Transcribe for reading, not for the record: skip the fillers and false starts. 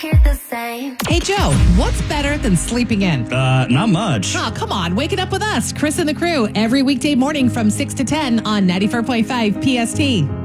the same. Hey, Joe, what's better than sleeping in? Not much. Oh, come on. Wake it up with us, Chris and the crew, every weekday morning from 6 to 10 on 94.5 PST.